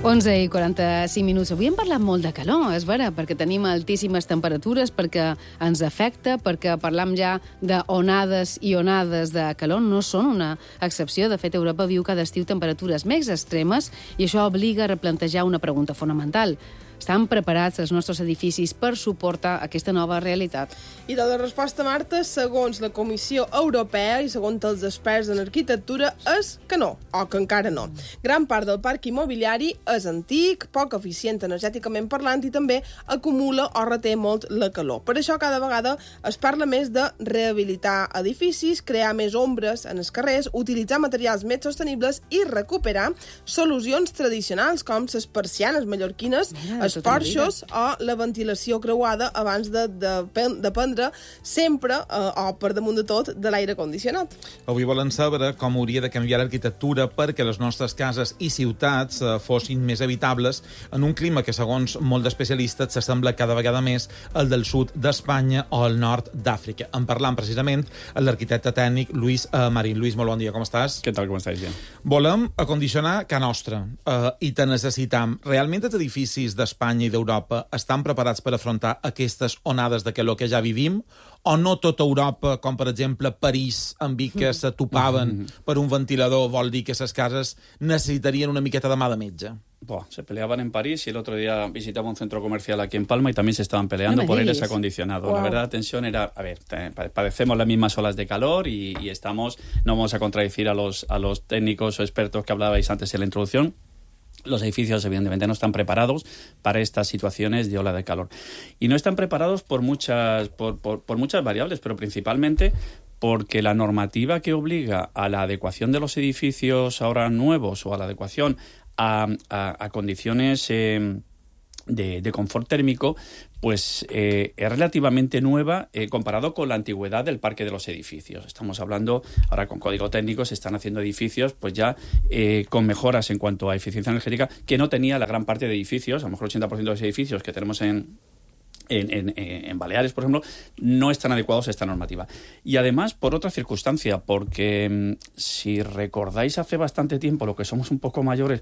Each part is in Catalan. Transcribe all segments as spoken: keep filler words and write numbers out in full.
onze i quaranta-cinc minuts. Avui hem parlat molt de calor, és vera, perquè tenim altíssimes temperatures, perquè ens afecta, perquè parlam ja d'onades i onades de calor. No són una excepció. De fet, Europa viu cada estiu temperatures més extremes i això obliga a replantejar una pregunta fonamental. Estan preparats els nostres edificis per suportar aquesta nova realitat? I de la resposta, Marta, segons la Comissió Europea i segons els experts en arquitectura, és que no, o que encara no. Gran part del parc immobiliari és antic, poc eficient energèticament parlant i també acumula o reté molt la calor. Per això cada vegada es parla més de rehabilitar edificis, crear més ombres en els carrers, utilitzar materials més sostenibles i recuperar solucions tradicionals com les persianes mallorquines, Mira, els porxos o la ventilació creuada abans de, de dependre sempre, eh, o per damunt de tot, de l'aire condicionat. Avui volen saber com hauria de canviar l'arquitectura perquè les nostres cases i ciutats eh, fossin més habitables en un clima que, segons molts especialistes, s'assembla cada vegada més al del sud d'Espanya o al nord d'Àfrica. En parlant precisament amb l'arquitecte tècnic Lluís eh, Marín. Lluís, molt bon dia, com estàs? Què tal, com estàs, ja? Volem acondicionar ca nostra eh, i te necessitam. Realment els edificis d'Espanya i d'Europa estan preparats per afrontar aquestes onades de calor que ja vivim? O no tota Europa, com per exemple París, en Vic, que se topaven per un ventilador, vol dir que les cases necessitarien una miqueta de mà de metge? Buah, se peleaban en París y el otro día visitaba un centro comercial aquí en Palma y también se estaban peleando no por digas. aires acondicionados. Wow. La verdad, la tensión era... A ver, padecemos las mismas olas de calor y, y estamos... No vamos a contradecir a los, a los técnicos o expertos que hablabais antes en la introducción. Los edificios, evidentemente, no están preparados para estas situaciones de ola de calor. Y no están preparados por muchas, por, por, por muchas variables, pero principalmente porque la normativa que obliga a la adecuación de los edificios ahora nuevos o a la adecuación a, a, a condiciones eh, de, de confort térmico, pues eh, es relativamente nueva eh, comparado con la antigüedad del parque de los edificios. Estamos hablando, ahora con código técnico se están haciendo edificios pues ya eh, con mejoras en cuanto a eficiencia energética que no tenía la gran parte de edificios, a lo mejor el ochenta por ciento de los edificios que tenemos en... En, en, en Baleares, por ejemplo, no están adecuados a esta normativa. Y además, por otra circunstancia, porque si recordáis hace bastante tiempo, lo que somos un poco mayores,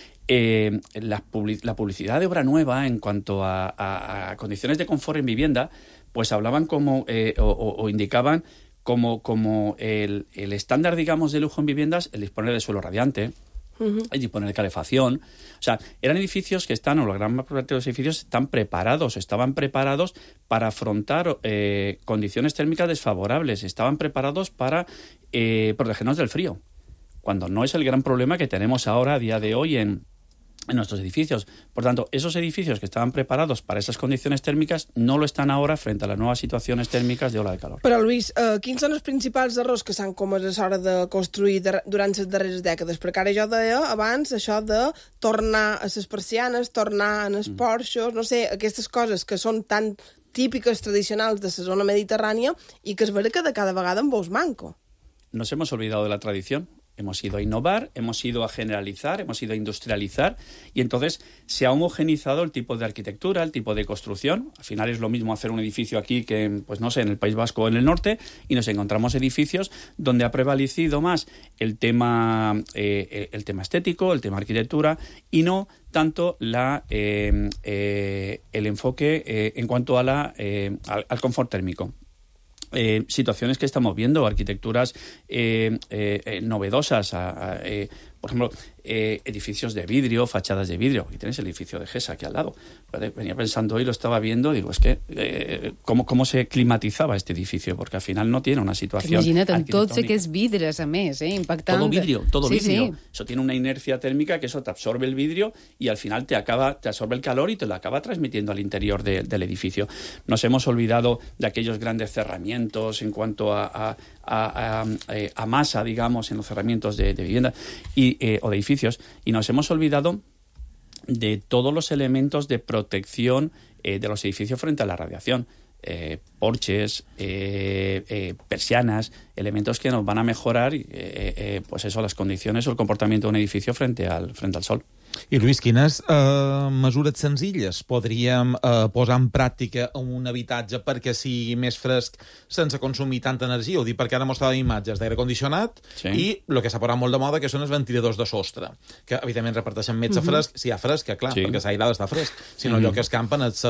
eh, la, public- la publicidad de obra nueva en cuanto a, a, a condiciones de confort en vivienda, pues hablaban como, eh, o, o, o indicaban como, como el, el estándar, digamos, de lujo en viviendas, el disponer de suelo radiante, Uh-huh. y disponer de calefacción. O sea, eran edificios que están, o la gran parte de los edificios están preparados, estaban preparados para afrontar eh, condiciones térmicas desfavorables, estaban preparados para eh, protegernos del frío, cuando no es el gran problema que tenemos ahora a día de hoy en en nuestros edificios. Por tanto, esos edificios que estaban preparados para esas condiciones tèrmiques no lo están ahora frente a las nuevas situaciones tèrmiques de ola de calor. Però, Lluís, eh, quins són els principals errors que s'han comès a l'hora de construir de, durant les darreres dècades? Perquè ara jo deia abans això de tornar a les persianes, tornar en els mm. porxos, no sé, aquestes coses que són tan típiques, tradicionals de la zona mediterrània i que es vera que de cada vegada en veus manco. Nos hemos olvidado de la tradición. Hemos ido a innovar, hemos ido a generalizar, hemos ido a industrializar y entonces se ha homogenizado el tipo de arquitectura, el tipo de construcción. Al final es lo mismo hacer un edificio aquí que, pues no sé, en el País Vasco o en el norte y nos encontramos edificios donde ha prevalecido más el tema, eh, el tema estético, el tema arquitectura y no tanto la, eh, eh, el enfoque eh, en cuanto a la, eh, al, al confort térmico. Eh, situaciones que estamos viendo, arquitecturas eh, eh, novedosas, a, a, eh, por ejemplo, eh, edificios de vidrio, fachadas de vidrio. Y tenéis el edificio de Gesa aquí al lado. Venía pensando hoy, lo estaba viendo, digo, es que eh, ¿cómo, cómo se climatizaba este edificio? Porque al final no tiene una situación Imagina't, en tots aquests vidres, a més, eh, impactant. Todo vidrio, todo sí, vidrio. Sí. Eso tiene una inercia térmica que eso te absorbe el vidrio y al final te acaba, te absorbe el calor y te lo acaba transmitiendo al interior de, del edificio. Nos hemos olvidado de aquellos grandes cerramientos en cuanto a, a, a, a, a masa, digamos, en los cerramientos de, de vivienda y, eh, o de edificios, y nos hemos olvidado de todos los elementos de protección eh, de los edificios frente a la radiación. Eh, porches, eh, eh, persianas, elementos que nos van a mejorar eh, eh, pues eso, las condiciones o el comportamiento de un edificio frente al, frente al sol. I, Lluís, quines eh, mesures senzilles podríem eh, posar en pràctica en un habitatge perquè sigui més fresc sense consumir tanta energia? Ho dic perquè ara mostrava imatges d'aire condicionat sí. i el que s'ha posat molt de moda que són els ventiladors de sostre, que evidentment reparteixen més uh-huh. fresc, si hi ha fresc, clar, sí. perquè s'ha d'estar fresc, sinó uh-huh. allò que escampen és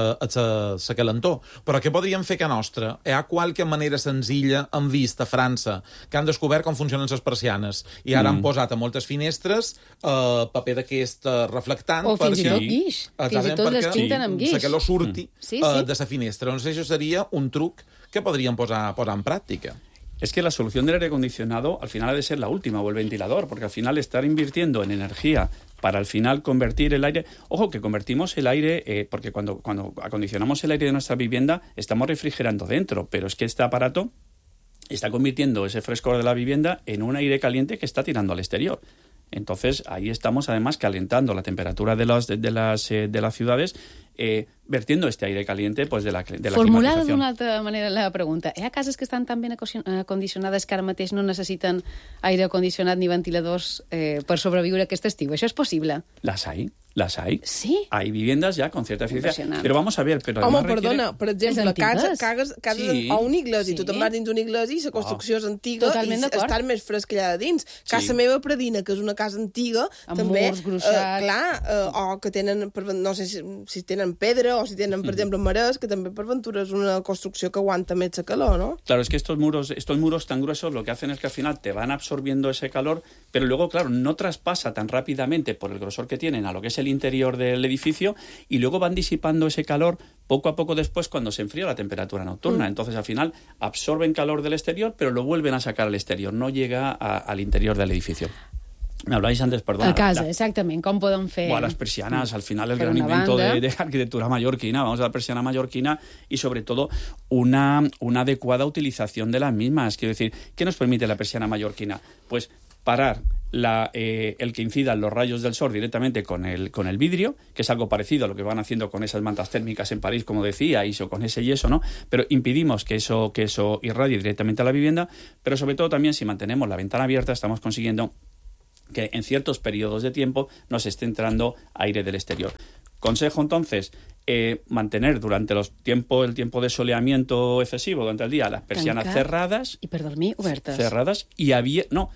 la calentor. Però què podríem fer que nostra? Hi ha qualque manera senzilla, han vist a França, que han descobert com funcionen les persianes, i ara uh-huh. han posat a moltes finestres eh, paper d'aquest reflectant. O fins i tot guix. Fins i tot les pinten amb guix. Que lo surti mm. sí, sí. Uh, de la finestra. No sé si això seria un truc que podrían posar, posar en práctica. Es que la solución del aire acondicionado al final ha de ser la última, o el ventilador, porque al final estar invirtiendo en energía para al final convertir el aire... Ojo, que convertimos el aire, eh, porque cuando, cuando acondicionamos el aire de nuestra vivienda estamos refrigerando dentro, pero es que este aparato está convirtiendo ese frescor de la vivienda en un aire caliente que está tirando al exterior. Entonces, ahí estamos además calentando la temperatura de las, de, de las, eh, de las ciudades, eh, vertiendo este aire caliente pues, de la, de la Formulada d'una altra manera la pregunta. Hi ha cases que estan tan ben acondicionades que ara mateix no necessiten aire acondicionat ni ventiladors eh, per sobreviure aquest estiu? Això és possible? Las hay. Las hay. Sí. Hay viviendas ya con cierta eficiencia. Pero vamos a ver, pero Home, requiere... perdona, per exemple, cases, cases, cases sí. o un iglesi, sí. tu te'n vas dins un iglesi, la construcció oh. és antiga Totalment i estar més fresc allà de dins. Sí. Casa meva Pradina, que és una casa antiga, amb també, murs gruixats. Eh, clar, eh, o que tenen, no sé si, si tenen pedra o si tenen, per exemple, marès, que també per ventura és una construcció que aguanta més la calor, ¿no? Claro, es que estos muros, estos muros tan gruesos lo que hacen es que al final te van absorbiendo ese calor, pero luego, claro, no traspasa tan rápidamente por el grosor que tienen a lo que es el interior del edificio y luego van disipando ese calor poco a poco después cuando se enfría la temperatura nocturna. Mm. Entonces, al final, absorben calor del exterior, pero lo vuelven a sacar al exterior, no llega a, al interior del edificio. Me hablabais antes, perdón. A casa, la, exactament. Com poden fer... Bueno, las persianas, al final, el gran invento de, de arquitectura mallorquina. Vamos a la persiana mallorquina y, sobre todo, una, una adecuada utilización de las mismas. Quiero decir, ¿qué nos permite la persiana mallorquina? Pues parar la, eh, el que incidan los rayos del sol directamente con el, con el vidrio, que es algo parecido a lo que van haciendo con esas mantas térmicas en París, como decíais, o con ese yeso, ¿no? Pero impedimos que eso, que eso irradie directamente a la vivienda, pero sobre todo también si mantenemos la ventana abierta estamos consiguiendo que en ciertos periodos de tiempo nos esté entrando aire del exterior. Consejo, entonces, eh, mantener durante los tiempo, el tiempo de soleamiento excesivo durante el día las persianas Tancar cerradas. Y per dormir obertes. Cerradas y abiertas. No,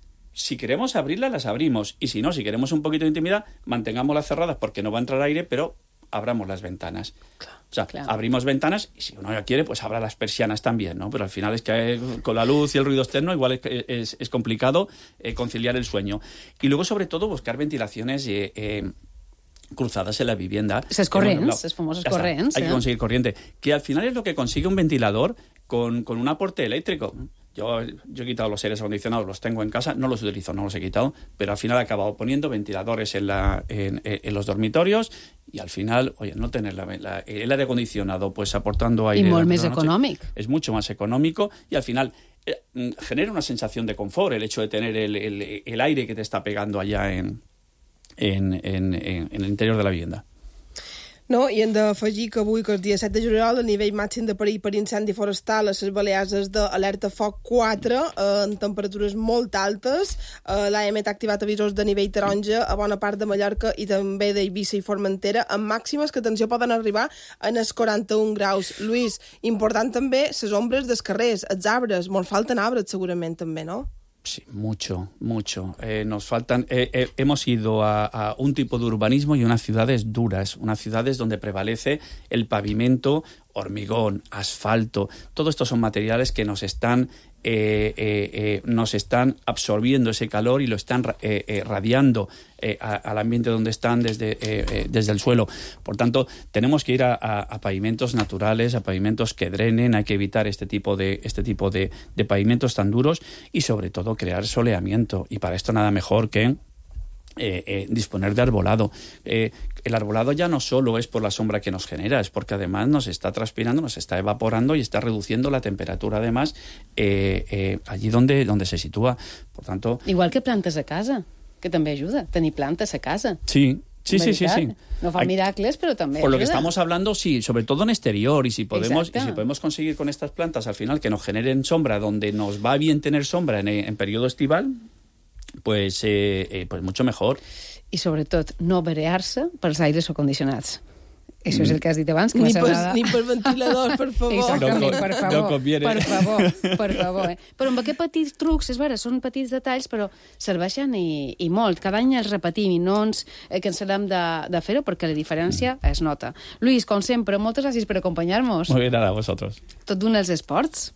si queremos abrirlas, las abrimos. Y si no, si queremos un poquito de intimidad, mantengámoslas cerradas porque no va a entrar aire, pero abramos las ventanas. Claro, o sea, claro. abrimos ventanas y si uno ya quiere, pues abra las persianas también, ¿no? Pero al final es que eh, con la luz y el ruido externo igual es, es, es complicado eh, conciliar el sueño. Y luego, sobre todo, buscar ventilaciones eh, eh, cruzadas en la vivienda. Ses corrents, les famoses corrents. Hay eh? que conseguir corriente. Que al final es lo que consigue un ventilador con, con un aporte eléctrico. Yo, yo he quitado los aires acondicionados, los tengo en casa, no los utilizo, no los he quitado, pero al final he acabado poniendo ventiladores en, la, en, en los dormitorios y al final, oye, no tener la, la, el aire acondicionado pues aportando aire... I molt més econòmic. Es mucho más económico y al final eh, genera una sensación de confort el hecho de tener el, el, el aire que te está pegando allá en, en, en, en, en el interior de la vivienda. No, i hem d'afegir que avui, que el dia set de juliol, el nivell màxim de perill per incendi forestal a les Balears és d'alerta foc quatre, eh, en temperatures molt altes. Eh, L'A M T ha activat avisos de nivell taronja a bona part de Mallorca i també d'Eivissa i Formentera, amb màximes que, atenció, poden arribar en els quaranta-un graus. Lluís, important també les ombres dels carrers, els arbres. Molt falten arbres, segurament, també, no? Sí, mucho, mucho. Eh, nos faltan. Eh, eh, hemos ido a, a un tipo de urbanismo y unas ciudades duras, unas ciudades donde prevalece el pavimento, hormigón, asfalto. Todo esto son materiales que nos están eh, eh, eh, nos están absorbiendo ese calor y lo están eh, eh, radiando eh, a, al ambiente donde están desde, eh, eh, desde el suelo. Por tanto, tenemos que ir a, a, a pavimentos naturales, a pavimentos que drenen. Hay que evitar este tipo de este tipo de, de pavimentos tan duros y, sobre todo, crear soleamiento. Y para esto nada mejor que Eh, eh, disponer de arbolado. Eh, el arbolado ya no solo es por la sombra que nos genera, es porque además nos está transpirando, nos está evaporando y está reduciendo la temperatura además eh, eh, allí donde, donde se sitúa. Por tanto... Igual que plantes a casa, que també ajuda, tenir plantes a casa. Sí, sí, sí, sí, sí. No fa miracles, pero también por lo ayuda. Que estamos hablando, sí, sobre todo en exterior, y si podemos y si podemos conseguir con estas plantas al final que nos generen sombra, donde nos va bien tener sombra en, en periodo estival, pues, eh, eh, pues mucho mejor. I sobretot no marear-se pels aires acondicionats. Això és el que has dit abans, que ni, per, m'agrada. ni per ventiladors, per favor. Exactament, No, per no favor, conviene. per favor, per favor. Eh? Però amb aquests petits trucs, és vera, són petits detalls, però serveixen i, i molt. Cada any els repetim i no ens eh, cansarem de, de fer-ho perquè la diferència es nota. Luis, com sempre, moltes gràcies per acompanyar-nos. Muy bien, nada, vosotros. Tot d'un els esports.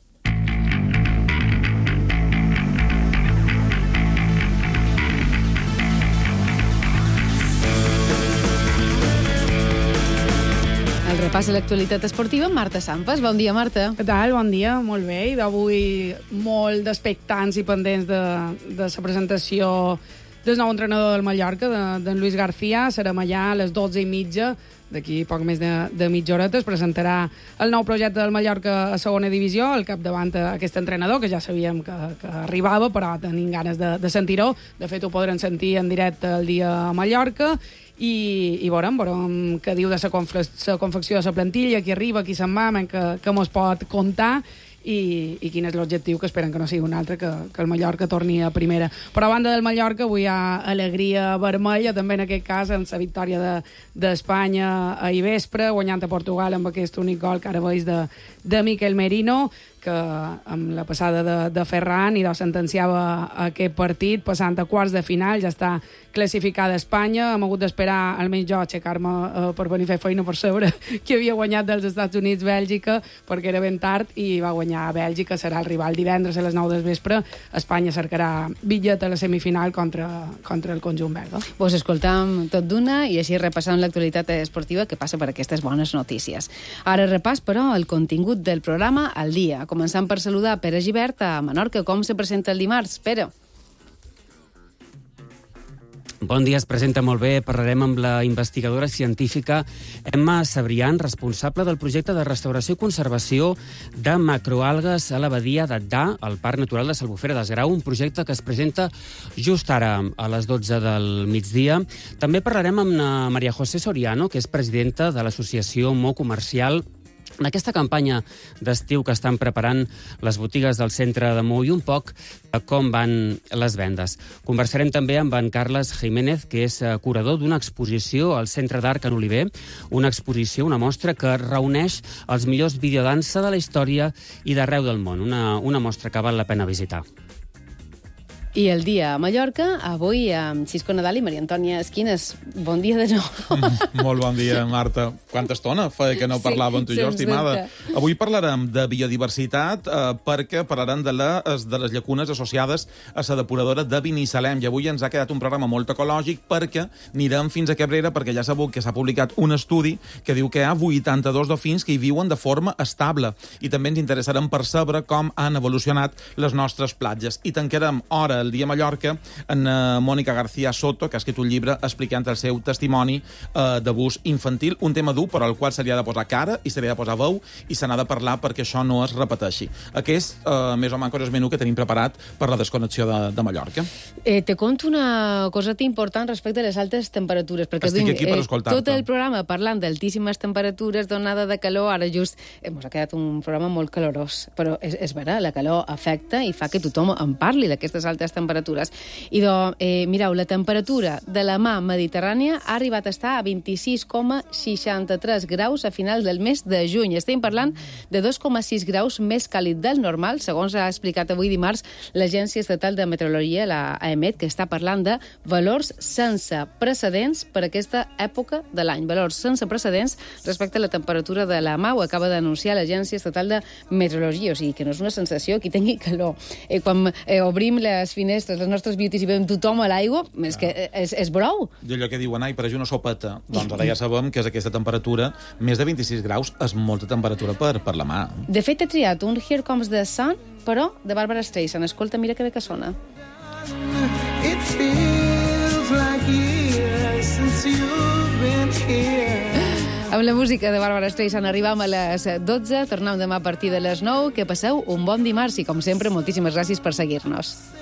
El repàs de l'actualitat esportiva amb Marta Sampas. Bon dia, Marta. Què tal? Bon dia, molt bé. I d'avui molt d'expectants i pendents de, de la presentació del nou entrenador del Mallorca, d'en de, Luis García. Serem allà a les dotze i mitja, d'aquí poc més de, de mitja horeta. Es presentarà el nou projecte del Mallorca a segona divisió, al capdavant aquest entrenador, que ja sabíem que, que arribava, però tenim ganes de, de sentir-ho. De fet, ho podrem sentir en directe el dia a Mallorca. I, i veurem, veurem què diu de la confecció de la plantilla, qui arriba, qui se'n va, que, que mos pot contar i, i quin és l'objectiu, que esperen que no sigui un altre, que, que el Mallorca torni a primera. Però a banda del Mallorca avui hi ha alegria vermella, també en aquest cas amb la victòria d'Espanya de, ahir vespre, guanyant a Portugal amb aquest únic gol que ara veus de, de Miquel Merino, que amb la passada de, de Ferran i de sentenciava aquest partit, passant a quarts de final, ja està classificada Espanya. Hem hagut d'esperar, almenys jo, aixecar-me eh, per venir a fer feina per saber qui havia guanyat dels Estats Units Bèlgica, perquè era ben tard i va guanyar a Bèlgica, serà el rival divendres a les nou del vespre. Espanya cercarà bitllet a la semifinal contra, contra el conjunt belga. Vos escoltam tot d'una i així repassant l'actualitat esportiva que passa per aquestes bones notícies. Ara repàs, però, el contingut del programa al dia. Començant per saludar Pere Gibert a Menorca. Com se presenta el dimarts, Pere? Bon dia, es presenta molt bé. Parlarem amb la investigadora científica Emma Sabrián, responsable del projecte de restauració i conservació de macroalgues a la badia d'Adda, al Parc Natural de l'Albufera d'Esgrau, un projecte que es presenta just ara, a les dotze del migdia. També parlarem amb Maria José Soriano, que és presidenta de l'associació Mo Comercial, d'aquesta campanya d'estiu que estan preparant les botigues del centre de Mou i un poc a com van les vendes. Conversarem també amb en Carles Jiménez, que és curador d'una exposició al Centre d'Art Can Oliver, una exposició, una mostra que reuneix els millors videodansa de la història i d'arreu del món, una, una mostra que val la pena visitar. I el dia a Mallorca, avui amb Xisco Nadal i Maria Antònia Esquines. Bon dia de nou. Mm, molt bon dia, Marta. Quanta estona feia que no parlàvem tu i jo, estimada. Avui parlarem de biodiversitat eh, perquè parlarem de les, de les llacunes associades a la depuradora de Binissalem. I avui ens ha quedat un programa molt ecològic perquè anirem fins a Cabrera, perquè ja sabeu que s'ha publicat un estudi que diu que hi ha vuitanta-dos dofins que hi viuen de forma estable. I també ens interessarem per saber com han evolucionat les nostres platges. I tancarem hora el dia a Mallorca en uh, Mònica García Soto, que ha escrit un llibre explicant el seu testimoni uh, d'abús infantil, un tema dur però al qual se li ha de posar cara i se li ha de posar veu i se n'ha de parlar perquè això no es repeteixi. Aquest, uh, més o menys, és el menú que tenim preparat per la desconnexió de, de Mallorca. Eh, te conto una coseta important respecte a les altes temperatures, perquè estic duim, aquí per eh, escoltar-te. tot el programa parlant d'altíssimes temperatures, d'onada de calor, ara just eh, ens ha quedat un programa molt calorós, però és, és vera, la calor afecta i fa que tothom en parli d'aquestes altes temperatures. I do, eh, mireu, la temperatura de la mar Mediterrània ha arribat a estar a vint-i-sis coma seixanta-tres graus a final del mes de juny. Estem parlant de dos coma sis graus més càlid del normal, segons ha explicat avui dimarts l'Agència Estatal de Meteorologia, la A E M E T, que està parlant de valors sense precedents per aquesta època de l'any. Valors sense precedents respecte a la temperatura de la mar, ho acaba d'anunciar l'Agència Estatal de Meteorologia, o sigui que no és una sensació que tingui calor. Eh, quan eh, obrim les finestres, les nostres beauties i veiem tothom a l'aigua, és que és, és brou. I allò que diuen, ai, per això una sopeta. Doncs ara ja sabem que és aquesta temperatura, més de vint-i-sis graus, és molta temperatura per, per la mà. De fet, he triat un Here Comes the Sun, però de Barbara Streisand. Escolta, mira que bé que sona. It feels like years since you've been here. Amb la música de Barbara Streisand arribam a les dotze, tornem demà a partir de les nou. Que passeu un bon dimarts i, com sempre, moltíssimes gràcies per seguir-nos.